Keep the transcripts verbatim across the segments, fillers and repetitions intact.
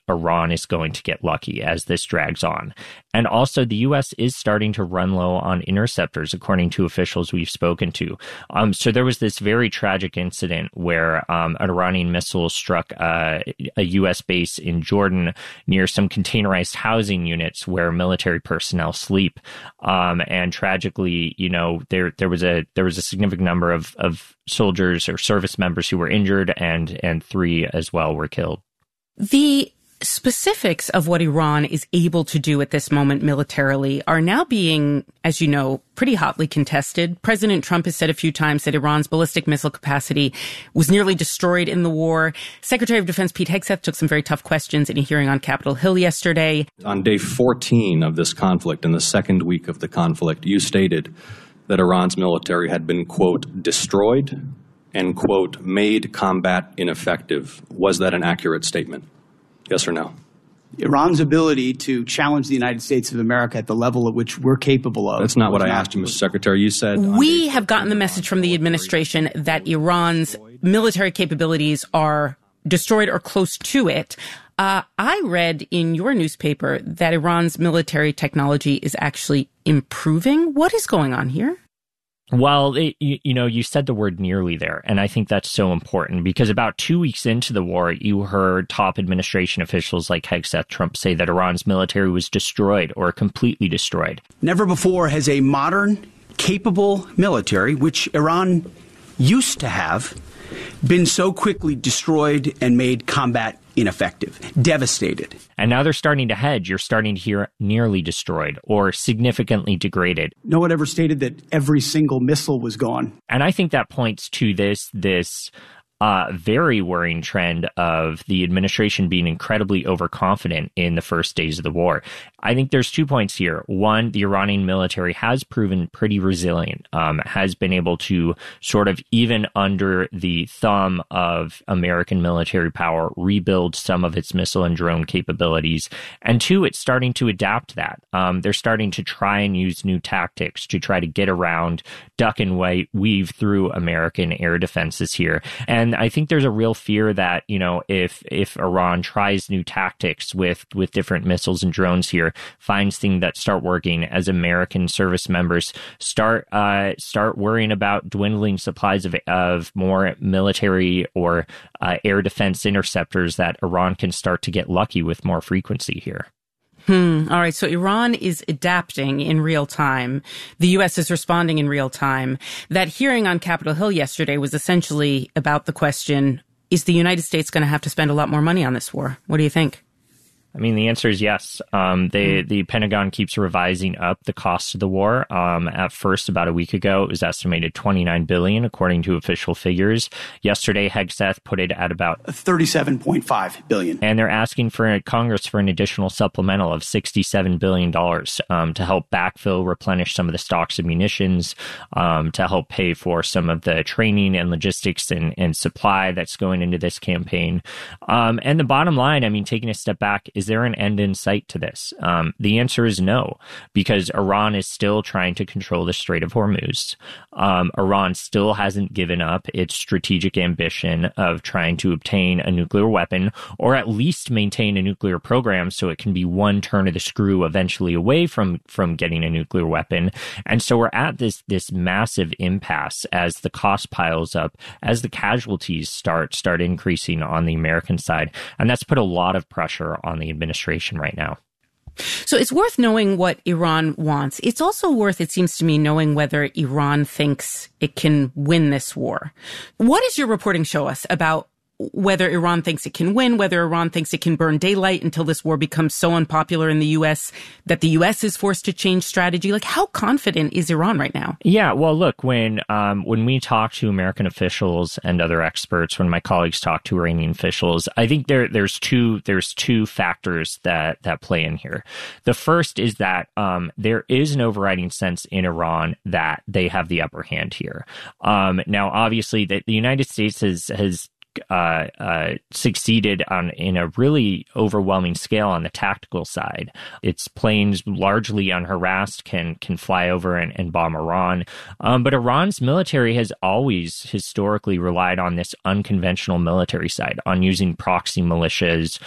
Iran is going to get lucky as this drags on. And also, the U S is starting to run low on interceptors, according to officials we've spoken to. Um, so there was this very tragic incident where um, an Iranian missile struck uh, a U S base in Jordan near some containerized housing units where military personnel sleep. Um, and tragically, you know, there there was a there was a significant number of, of soldiers or service members who were injured, and and three as well were killed. The specifics of what Iran is able to do at this moment militarily are now being, as you know, pretty hotly contested. President Trump has said a few times that Iran's ballistic missile capacity was nearly destroyed in the war. Secretary of Defense Pete Hegseth took some very tough questions in a hearing on Capitol Hill yesterday. On day fourteen of this conflict, in the second week of the conflict, you stated that Iran's military had been, quote, destroyed and, quote, made combat ineffective. Was that an accurate statement? Yes or no? Iran's ability to challenge the United States of America at the level at which we're capable of. That's not what I asked you, Mister Secretary. You said... We have gotten the message from the administration that Iran's military capabilities are destroyed or close to it. Uh, I read in your newspaper that Iran's military technology is actually improving. What is going on here? Well, it, you, you know, you said the word nearly there, and I think that's so important because about two weeks into the war, you heard top administration officials like Hegseth Trump say that Iran's military was destroyed or completely destroyed. Never before has a modern, capable military, which Iran used to have, been so quickly destroyed and made combat ineffective, devastated. And now they're starting to hedge. You're starting to hear nearly destroyed or significantly degraded. No one ever stated that every single missile was gone. And I think that points to this, this uh, very worrying trend of the administration being incredibly overconfident in the first days of the war. I think there's two points here. One, the Iranian military has proven pretty resilient, um, has been able to sort of, even under the thumb of American military power, rebuild some of its missile and drone capabilities. And two, it's starting to adapt that. Um, they're starting to try and use new tactics to try to get around, duck and weave through American air defenses here. And I think there's a real fear that, you know, if if Iran tries new tactics with, with different missiles and drones here, finds things that start working, as American service members start uh, start worrying about dwindling supplies of, of more military or uh, air defense interceptors, that Iran can start to get lucky with more frequency here. Hmm. All right. So Iran is adapting in real time. The U S is responding in real time. That hearing on Capitol Hill yesterday was essentially about the question, is the United States going to have to spend a lot more money on this war? What do you think? I mean, the answer is yes. Um, they, the Pentagon keeps revising up the cost of the war. Um, at first, about a week ago, it was estimated twenty-nine billion dollars, according to official figures. Yesterday, Hegseth put it at about thirty-seven point five billion dollars. And they're asking for Congress for an additional supplemental of sixty-seven billion dollars um, to help backfill, replenish some of the stocks of munitions, um, to help pay for some of the training and logistics and, and supply that's going into this campaign. Um, and the bottom line, I mean, taking a step back, is Is there an end in sight to this? Um, the answer is no, because Iran is still trying to control the Strait of Hormuz. Um, Iran still hasn't given up its strategic ambition of trying to obtain a nuclear weapon, or at least maintain a nuclear program so it can be one turn of the screw eventually away from, from getting a nuclear weapon. And so we're at this, this massive impasse as the cost piles up, as the casualties start, start increasing on the American side. And that's put a lot of pressure on the administration right now. So it's worth knowing what Iran wants. It's also worth, it seems to me, knowing whether Iran thinks it can win this war. What does your reporting show us about whether Iran thinks it can win, whether Iran thinks it can burn daylight until this war becomes so unpopular in the U S that the U S is forced to change strategy? Like, how confident is Iran right now? Yeah, well, look, when um, when we talk to American officials and other experts, when my colleagues talk to Iranian officials, I think there there's two there's two factors that that play in here. The first is that um, there is an overriding sense in Iran that they have the upper hand here. Um, now, obviously, the, the United States has has Uh, uh, succeeded on in a really overwhelming scale on the tactical side. Its planes, largely unharassed, can can fly over and, and bomb Iran. Um, but Iran's military has always historically relied on this unconventional military side, on using proxy militias,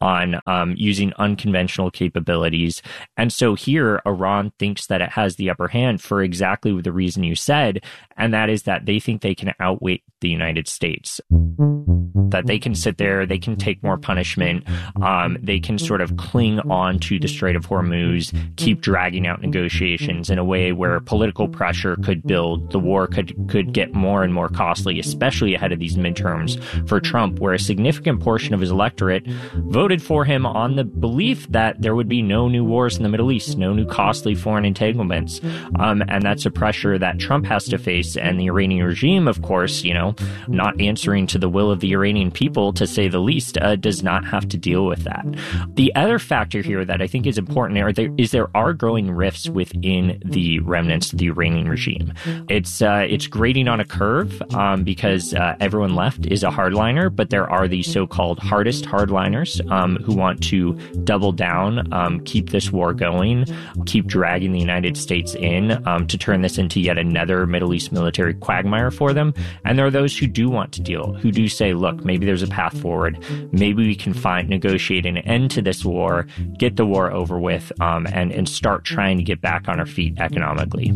on um, using unconventional capabilities. And so here, Iran thinks that it has the upper hand for exactly the reason you said, and that is that they think they can outweigh the United States. That they can sit there, they can take more punishment, um, they can sort of cling on to the Strait of Hormuz, keep dragging out negotiations in a way where political pressure could build, the war could could get more and more costly, especially ahead of these midterms for Trump, where a significant portion of his electorate voted for him on the belief that there would be no new wars in the Middle East, no new costly foreign entanglements. Um, and that's a pressure that Trump has to face. And the Iranian regime, of course, you know, not answering to the will of the Iranian people, to say the least, uh, does not have to deal with that. The other factor here that I think is important are there, is there are growing rifts within the remnants of the Iranian regime. It's uh, it's grading on a curve um, because uh, everyone left is a hardliner, but there are these so-called hardest hardliners um, who want to double down, um, keep this war going, keep dragging the United States in um, to turn this into yet another Middle East military quagmire for them. And there are those who do want to deal, who do say, look, maybe there's a path forward. Maybe we can find, negotiate an end to this war, get the war over with, um, and, and start trying to get back on our feet economically.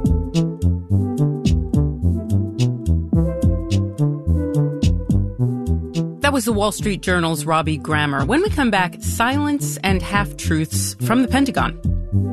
That was the Wall Street Journal's Robbie Grammer. When we come back, silence and half-truths from the Pentagon.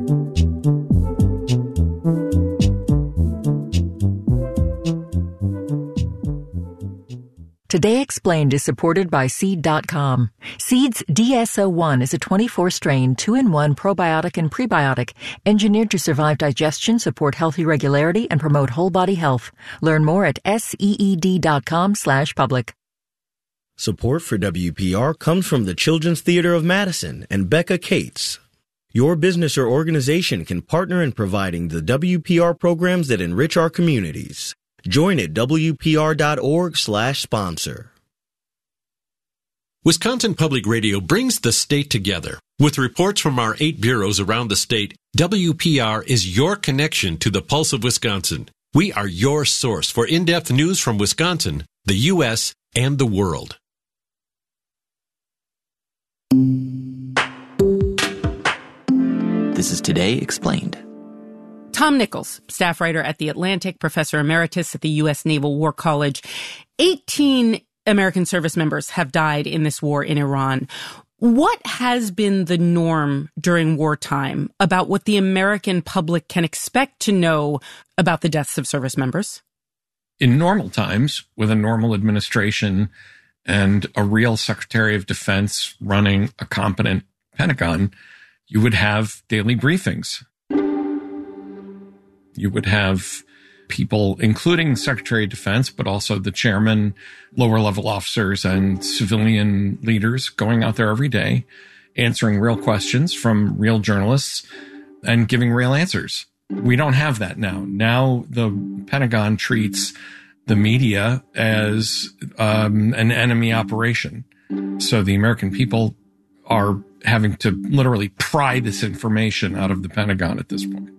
Today Explained is supported by Seed dot com. Seed's D S O one is a twenty-four strain, two in one probiotic and prebiotic, engineered to survive digestion, support healthy regularity, and promote whole body health. Learn more at seed dot com slash public. Support for W P R comes from the Children's Theater of Madison and Becca Cates. Your business or organization can partner in providing the W P R programs that enrich our communities. Join at W P R dot org slash sponsor. Wisconsin Public Radio brings the state together. With reports from our eight bureaus around the state, W P R is your connection to the pulse of Wisconsin. We are your source for in-depth news from Wisconsin, the U S, and the world. This is Today Explained. Tom Nichols, staff writer at The Atlantic, professor emeritus at the U S Naval War College. eighteen American service members have died in this war in Iran. What has been the norm during wartime about what the American public can expect to know about the deaths of service members? In normal times, with a normal administration and a real Secretary of Defense running a competent Pentagon, you would have daily briefings. You would have people, including the Secretary of Defense, but also the chairman, lower level officers, and civilian leaders going out there every day, answering real questions from real journalists and giving real answers. We don't have that now. Now the Pentagon treats the media as um, an enemy operation. So the American people are having to literally pry this information out of the Pentagon at this point.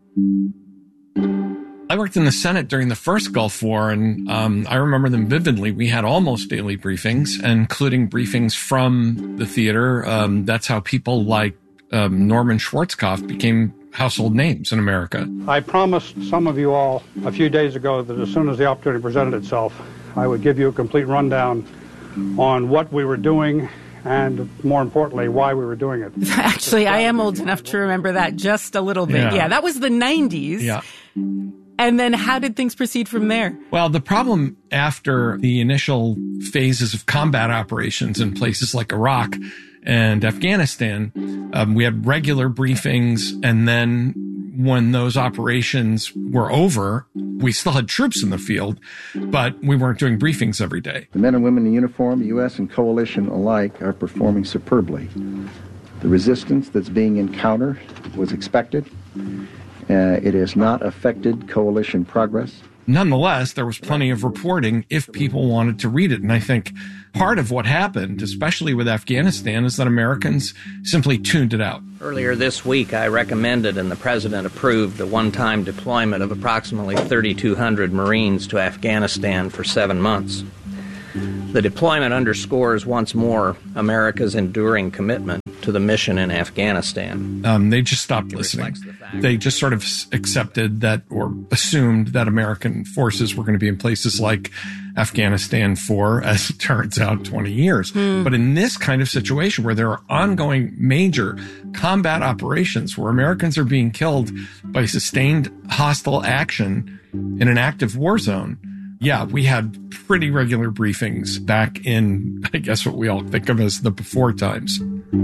I worked in the Senate during the first Gulf War, and um, I remember them vividly. We had almost daily briefings, including briefings from the theater. Um, that's how people like um, Norman Schwarzkopf became household names in America. I promised some of you all a few days ago that as soon as the opportunity presented itself, I would give you a complete rundown on what we were doing and, more importantly, why we were doing it. Actually, I am old enough to remember that just a little bit. Yeah, yeah, that was the nineties. Yeah. And then how did things proceed from there? Well, the problem after the initial phases of combat operations in places like Iraq and Afghanistan, um, we had regular briefings. And then when those operations were over, we still had troops in the field, but we weren't doing briefings every day. The men and women in uniform, U S and coalition alike, are performing superbly. The resistance that's being encountered was expected. Uh, it has not affected coalition progress. Nonetheless, there was plenty of reporting if people wanted to read it. And I think part of what happened, especially with Afghanistan, is that Americans simply tuned it out. Earlier this week, I recommended and the President approved the one-time deployment of approximately thirty-two hundred Marines to Afghanistan for seven months. The deployment underscores once more America's enduring commitment to the mission in Afghanistan. Um, they just stopped listening. The they just sort of accepted that, or assumed that American forces were going to be in places like Afghanistan for, as it turns out, twenty years. Hmm. But in this kind of situation where there are ongoing major combat operations where Americans are being killed by sustained hostile action in an active war zone, yeah, we had pretty regular briefings back in, I guess, what we all think of as the before times.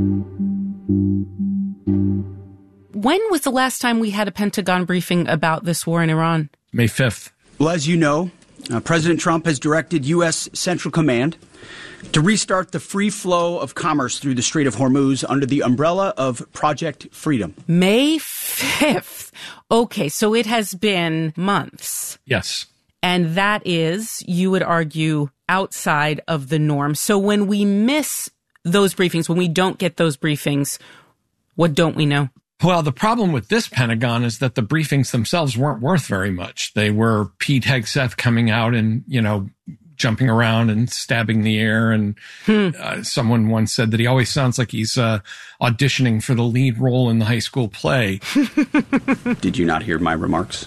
When was the last time we had a Pentagon briefing about this war in Iran? May fifth. Well, as you know, uh, President Trump has directed U S Central Command to restart the free flow of commerce through the Strait of Hormuz under the umbrella of Project Freedom. May fifth. Okay, so it has been months. Yes. And that is, you would argue, outside of the norm. So when we miss those briefings, when we don't get those briefings, what don't we know? Well, the problem with this Pentagon is that the briefings themselves weren't worth very much. They were Pete Hegseth coming out and, you know, jumping around and stabbing the air. And hmm. uh, someone once said that he always sounds like he's uh, auditioning for the lead role in the high school play. Did you not hear my remarks?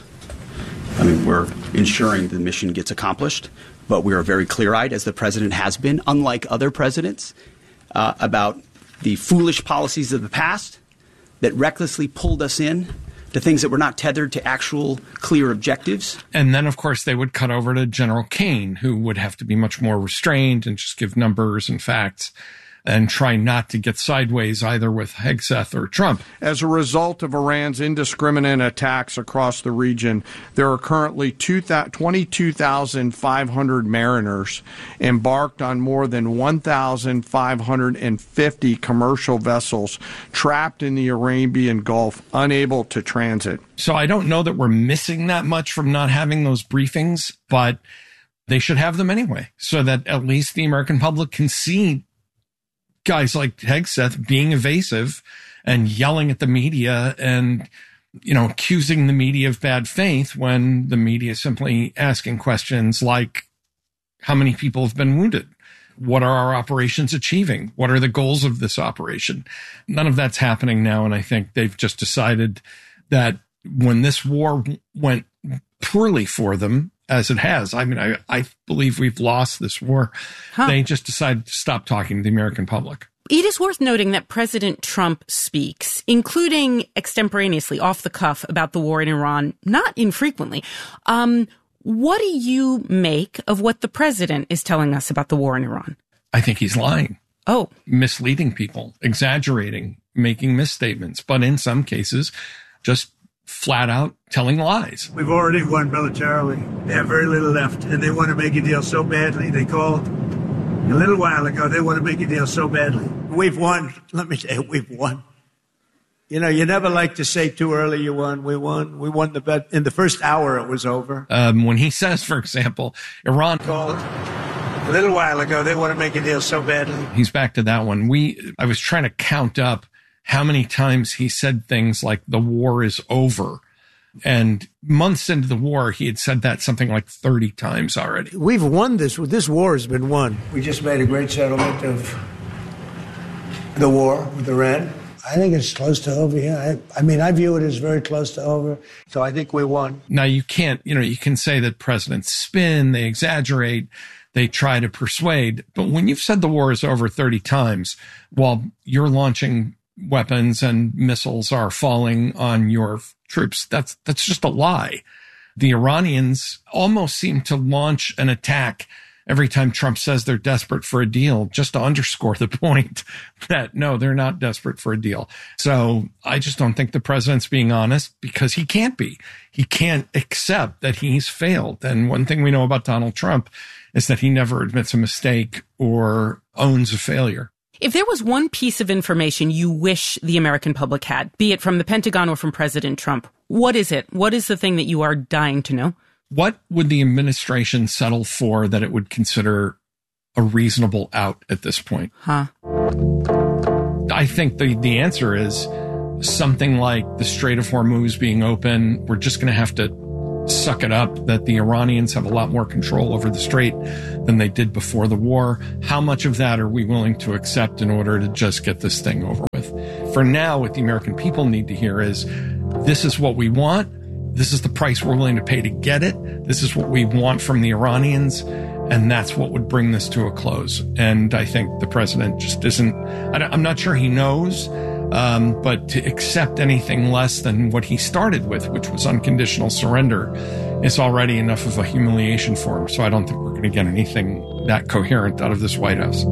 I mean, we're ensuring the mission gets accomplished, but we are very clear-eyed, as the president has been, unlike other presidents, uh, about the foolish policies of the past that recklessly pulled us in to things that were not tethered to actual clear objectives. And then, of course, they would cut over to General Kane, who would have to be much more restrained and just give numbers and facts and try not to get sideways either with Hegseth or Trump. As a result of Iran's indiscriminate attacks across the region, there are currently twenty-two thousand five hundred mariners embarked on more than one thousand five hundred fifty commercial vessels trapped in the Arabian Gulf, unable to transit. So I don't know that we're missing that much from not having those briefings, but they should have them anyway, so that at least the American public can see guys like Hegseth being evasive and yelling at the media and, you know, accusing the media of bad faith when the media is simply asking questions like, how many people have been wounded? What are our operations achieving? What are the goals of this operation? None of that's happening now. And I think they've just decided that when this war went poorly for them, as it has, I mean, I, I believe we've lost this war. Huh. They just decided to stop talking to the American public. It is worth noting that President Trump speaks, including extemporaneously, off the cuff, about the war in Iran, not infrequently. Um, what do you make of what the president is telling us about the war in Iran? I think he's lying. Oh. Misleading people, exaggerating, making misstatements, but in some cases, just flat out telling lies. We've already won militarily. They have very little left, and they want to make a deal so badly. They called a little while ago. They want to make a deal so badly. We've won. Let me tell you, we've won. You know, you never like to say too early you won. We won. We won the bet. In the first hour, it was over. Um, when he says, for example, Iran called a little while ago, they want to make a deal so badly. He's back to that one. We, I was trying to count up how many times he said things like the war is over. And months into the war, he had said that something like thirty times already. We've won this. This war has been won. We just made a great settlement of the war with Iran. I think it's close to over, yeah. I, I mean, I view it as very close to over. So I think we won. Now, you can't, you know, you can say that presidents spin, they exaggerate, they try to persuade. But when you've said the war is over thirty times while you're launching weapons and missiles are falling on your troops, that's that's just a lie. The Iranians almost seem to launch an attack every time Trump says they're desperate for a deal, just to underscore the point that, no, they're not desperate for a deal. So I just don't think the president's being honest, because he can't be. He can't accept that he's failed. And one thing we know about Donald Trump is that he never admits a mistake or owns a failure. If there was one piece of information you wish the American public had, be it from the Pentagon or from President Trump, what is it? What is the thing that you are dying to know? What would the administration settle for that it would consider a reasonable out at this point? Huh. I think the, the answer is something like the Strait of Hormuz being open. We're just going to have to suck it up, that the Iranians have a lot more control over the strait than they did before the war. How much of that are we willing to accept in order to just get this thing over with? For now, what the American people need to hear is, this is what we want. This is the price we're willing to pay to get it. This is what we want from the Iranians. And that's what would bring this to a close. And I think the president just isn't, I'm not sure he knows, um, but to accept anything less than what he started with, which was unconditional surrender, is already enough of a humiliation for him. So I don't think we're going to get anything that coherent out of this White House.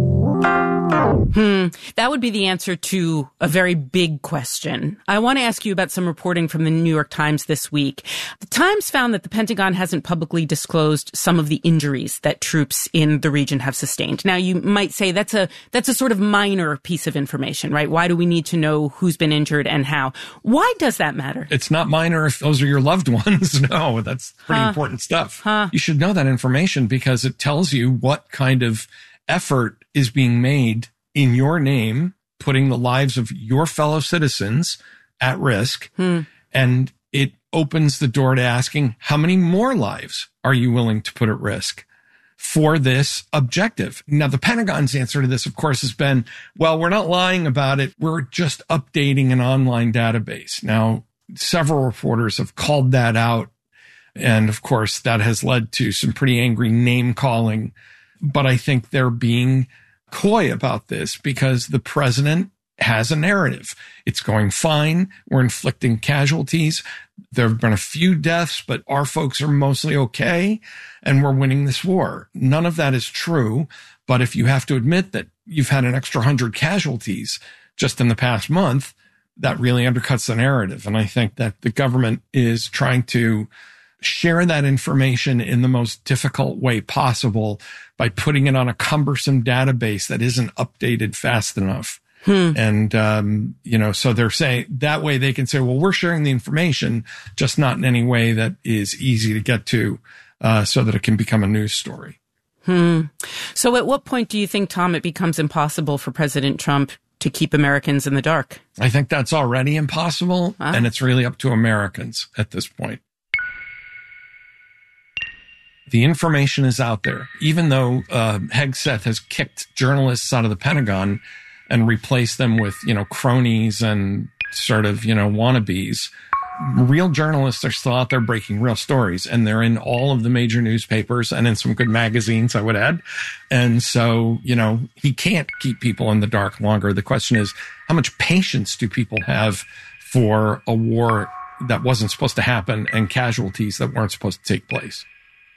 Hmm. That would be the answer to a very big question. I want to ask you about some reporting from the New York Times this week. The Times found that the Pentagon hasn't publicly disclosed some of the injuries that troops in the region have sustained. Now, you might say that's a that's a sort of minor piece of information, right? Why do we need to know who's been injured and how? Why does that matter? It's not minor if those are your loved ones. No, that's pretty huh. important stuff. Huh. You should know that information because it tells you what kind of effort is being made in your name, putting the lives of your fellow citizens at risk. Hmm. And it opens the door to asking, how many more lives are you willing to put at risk for this objective? Now, the Pentagon's answer to this, of course, has been, well, we're not lying about it. We're just updating an online database. Now, several reporters have called that out. And of course, that has led to some pretty angry name calling. But I think they're being coy about this because the president has a narrative. It's going fine. We're inflicting casualties. There have been a few deaths, but our folks are mostly okay, and we're winning this war. None of that is true. But if you have to admit that you've had an extra hundred casualties just in the past month, that really undercuts the narrative. And I think that the government is trying to share that information in the most difficult way possible by putting it on a cumbersome database that isn't updated fast enough. Hmm. And, um, you know, so they're saying that way they can say, well, we're sharing the information, just not in any way that is easy to get to, uh, so that it can become a news story. Hmm. So at what point do you think, Tom, it becomes impossible for President Trump to keep Americans in the dark? I think that's already impossible. Ah. And it's really up to Americans at this point. The information is out there. Even though uh, Hegseth has kicked journalists out of the Pentagon and replaced them with, you know, cronies and sort of, you know, wannabes, real journalists are still out there breaking real stories. And they're in all of the major newspapers and in some good magazines, I would add. And so, you know, he can't keep people in the dark longer. The question is, how much patience do people have for a war that wasn't supposed to happen and casualties that weren't supposed to take place?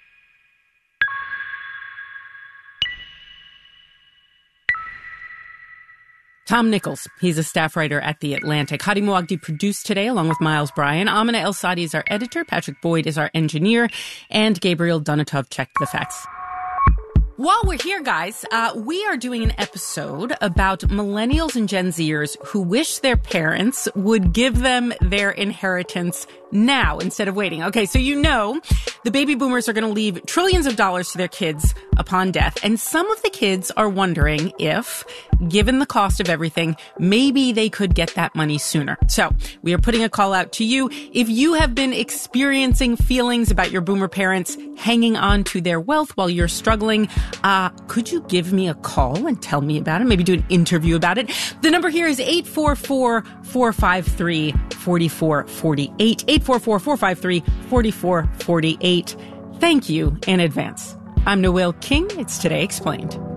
Tom Nichols, he's a staff writer at The Atlantic. Hadi Moagdi produced today along with Miles Bryan. Amina El-Sadi is our editor. Patrick Boyd is our engineer. And Gabriel Donatov checked the facts. While we're here, guys, uh, we are doing an episode about millennials and Gen Zers who wish their parents would give them their inheritance now instead of waiting. Okay, so you know the baby boomers are going to leave trillions of dollars to their kids upon death. And some of the kids are wondering if, given the cost of everything, maybe they could get that money sooner. So we are putting a call out to you. If you have been experiencing feelings about your boomer parents hanging on to their wealth while you're struggling, uh, could you give me a call and tell me about it? Maybe do an interview about it. The number here is eight four four, four five three, four four four eight. eight four four, four five three, four four four eight. Thank you in advance. I'm Noel King. It's Today Explained.